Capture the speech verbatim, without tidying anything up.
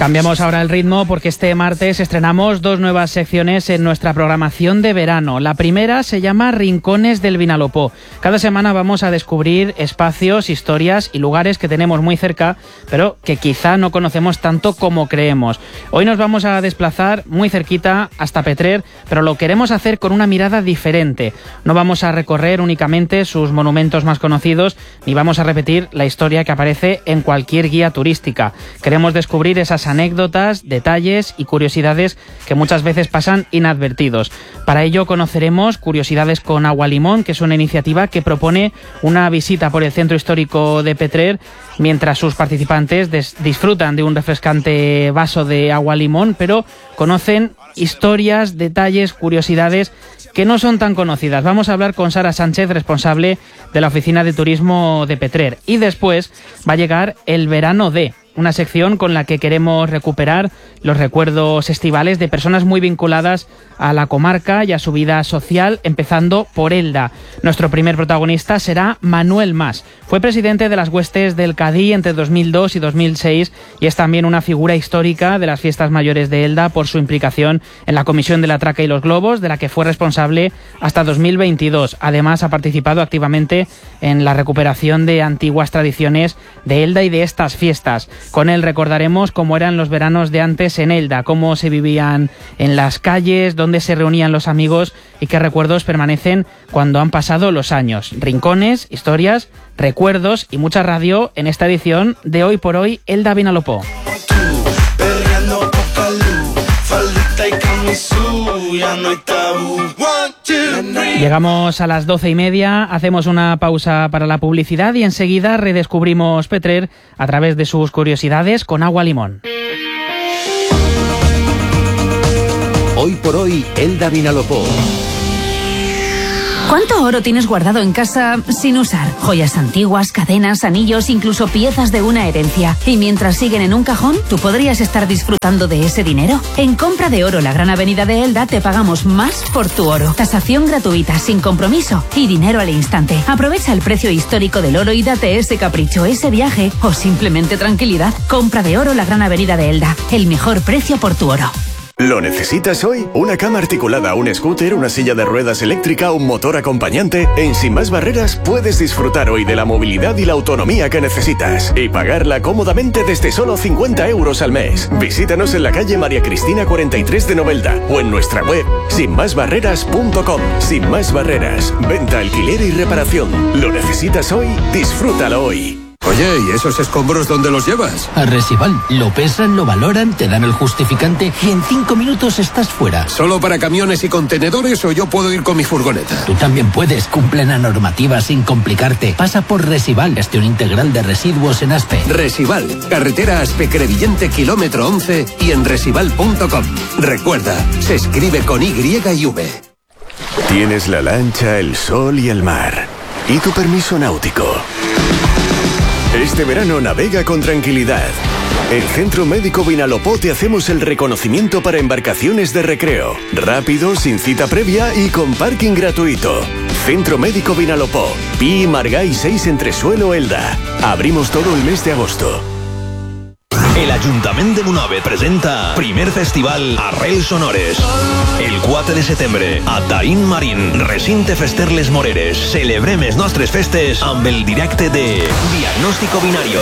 Cambiamos ahora el ritmo porque este martes estrenamos dos nuevas secciones en nuestra programación de verano. La primera se llama Rincones del Vinalopó. Cada semana vamos a descubrir espacios, historias y lugares que tenemos muy cerca, pero que quizá no conocemos tanto como creemos. Hoy nos vamos a desplazar muy cerquita hasta Petrer, pero lo queremos hacer con una mirada diferente. No vamos a recorrer únicamente sus monumentos más conocidos, ni vamos a repetir la historia que aparece en cualquier guía turística. Queremos descubrir esas anécdotas, detalles y curiosidades que muchas veces pasan inadvertidos. Para ello conoceremos Curiosidades con Agua Limón, que es una iniciativa que propone una visita por el centro histórico de Petrer mientras sus participantes des- disfrutan de un refrescante vaso de agua limón, pero conocen historias, detalles, curiosidades que no son tan conocidas. Vamos a hablar con Sara Sánchez, responsable de la Oficina de Turismo de Petrer. Y después va a llegar el Verano de, una sección con la que queremos recuperar los recuerdos estivales de personas muy vinculadas a la comarca y a su vida social, empezando por Elda. Nuestro primer protagonista será Manuel Mas. Fue presidente de las huestes del Cadí entre dos mil dos y dos mil seis y es también una figura histórica de las fiestas mayores de Elda por su implicación en la Comisión de la Traca y los Globos, de la que fue responsable hasta dos mil veintidós. Además, ha participado activamente en la recuperación de antiguas tradiciones de Elda y de estas fiestas. Con él recordaremos cómo eran los veranos de antes en Elda, cómo se vivían en las calles, dónde se reunían los amigos y qué recuerdos permanecen cuando han pasado los años. Rincones, historias, recuerdos y mucha radio en esta edición de Hoy por Hoy Elda Vinalopó. Llegamos a las doce y media, hacemos una pausa para la publicidad y enseguida redescubrimos Petrer a través de sus curiosidades con agua limón. Hoy por Hoy Elda Vinalopó. ¿Cuánto oro tienes guardado en casa sin usar? Joyas antiguas, cadenas, anillos, incluso piezas de una herencia. Y mientras siguen en un cajón, ¿tú podrías estar disfrutando de ese dinero? En Compra de Oro, la Gran Avenida de Elda, te pagamos más por tu oro. Tasación gratuita, sin compromiso y dinero al instante. Aprovecha el precio histórico del oro y date ese capricho, ese viaje o simplemente tranquilidad. Compra de Oro, la Gran Avenida de Elda. El mejor precio por tu oro. ¿Lo necesitas hoy? ¿Una cama articulada, un scooter, una silla de ruedas eléctrica, un motor acompañante? En Sin Más Barreras puedes disfrutar hoy de la movilidad y la autonomía que necesitas y pagarla cómodamente desde solo cincuenta euros al mes. Visítanos en la calle María Cristina cuarenta y tres de Novelda o en nuestra web sin más barreras punto com. Sin Más Barreras, venta, alquiler y reparación. ¿Lo necesitas hoy? Disfrútalo hoy. Oye, ¿y esos escombros dónde los llevas? A Resival. Lo pesan, lo valoran, te dan el justificante y en cinco minutos estás fuera. ¿Solo para camiones y contenedores o yo puedo ir con mi furgoneta? Tú también puedes. Cumple la normativa sin complicarte. Pasa por Resival, gestión integral de residuos en Aspe. Resival, carretera Aspe-Crevillente, kilómetro once y en resival punto com. Recuerda, se escribe con Y y V. Tienes la lancha, el sol y el mar. ¿Y tu permiso náutico? Este verano navega con tranquilidad. En Centro Médico Vinalopó te hacemos el reconocimiento para embarcaciones de recreo. Rápido, sin cita previa y con parking gratuito. Centro Médico Vinalopó, Pi y Margall seis Entresuelo, Elda. Abrimos todo el mes de agosto. El Ayuntament de Monòver presenta primer festival Arrels Sonores. El quatre de setembre, a Taín Marín, recinte fester Les Moreres. Celebrem les nostres festes amb el directe de Diagnóstico Binario,